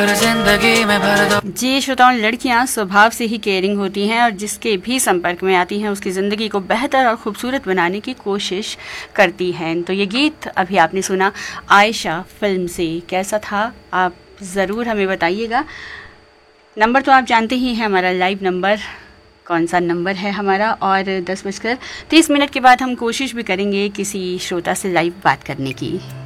जिंदगी में भर दो। जी श्रोताओं, लड़कियां स्वभाव से ही केयरिंग होती हैं और जिसके भी संपर्क में आती हैं उसकी ज़िंदगी को बेहतर और ख़ूबसूरत बनाने की कोशिश करती हैं। तो ये गीत अभी आपने सुना आयशा फिल्म से, कैसा था आप ज़रूर हमें बताइएगा। नंबर तो आप जानते ही हैं, हमारा लाइव नंबर कौन सा नंबर है हमारा, और 10:30 के बाद हम कोशिश भी करेंगे किसी श्रोता से लाइव बात करने की।